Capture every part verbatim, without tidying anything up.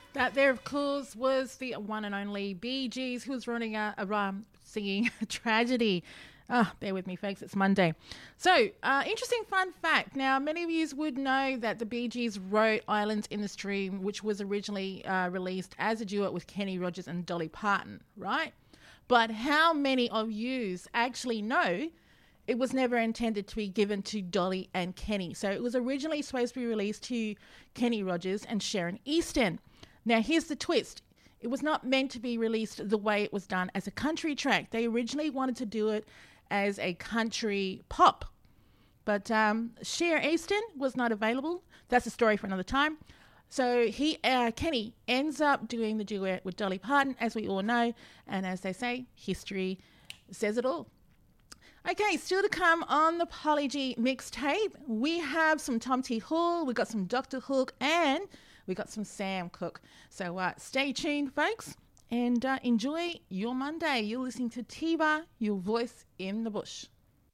That there, of course, was the one and only Bee Gees, who was running a, a um, singing Tragedy. Ah, oh, bear with me, folks. It's Monday. So, uh, interesting fun fact. Now, many of you would know that the Bee Gees wrote Islands in the Stream, which was originally uh, released as a duet with Kenny Rogers and Dolly Parton, right? But how many of you actually know it was never intended to be given to Dolly and Kenny? So it was originally supposed to be released to Kenny Rogers and Sharon Easton. Now, here's the twist. It was not meant to be released the way it was done as a country track. They originally wanted to do it as a country pop. But um, Sharon Easton was not available. That's a story for another time. So he, uh, Kenny ends up doing the duet with Dolly Parton, as we all know. And as they say, history says it all. Okay, still to come on the Polyg mixtape, we have some Tom T. Hall, we've got some Doctor Hook, and we got some Sam Cooke. So uh, stay tuned, folks, and uh, enjoy your Monday. You're listening to T-Bar, your voice in the bush.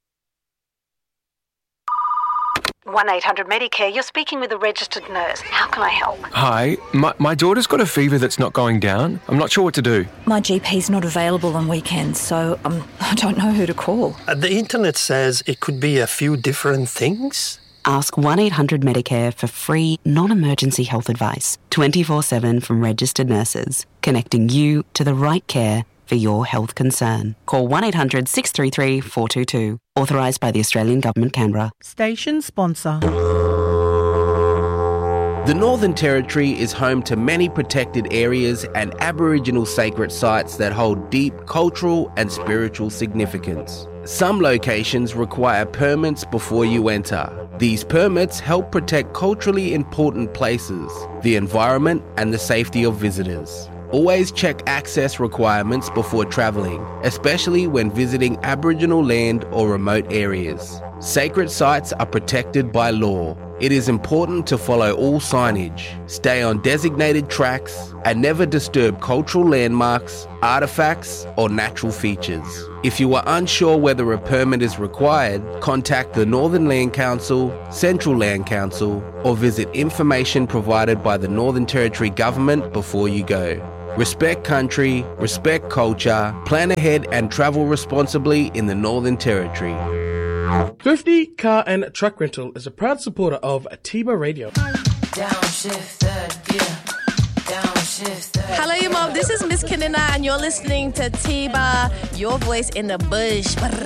one eight hundred Medicare, you're speaking with a registered nurse. How can I help? Hi, my, my daughter's got a fever that's not going down. I'm not sure what to do. My G P's not available on weekends, so um, I don't know who to call. Uh, the internet says it could be a few different things. Ask one eight hundred Medicare for free, non-emergency health advice, twenty-four seven from registered nurses, connecting you to the right care for your health concern. Call one eight hundred six three three four two two. Authorised by the Australian Government, Canberra. Station sponsor. The Northern Territory is home to many protected areas and Aboriginal sacred sites that hold deep cultural and spiritual significance. Some locations require permits before you enter. These permits help protect culturally important places, the environment, and the safety of visitors. Always check access requirements before travelling, especially when visiting Aboriginal land or remote areas. Sacred sites are protected by law. It is important to follow all signage, stay on designated tracks, and never disturb cultural landmarks, artefacts, or natural features. If you are unsure whether a permit is required, contact the Northern Land Council, Central Land Council, or visit information provided by the Northern Territory Government before you go. Respect country, respect culture, plan ahead and travel responsibly in the Northern Territory. Thrifty Car and Truck Rental is a proud supporter of T-Bar Radio. Downshift third gear. Downshift third. Hello, you mob. This is Miss Kanina, and you're listening to T-Bar, your voice in the bush.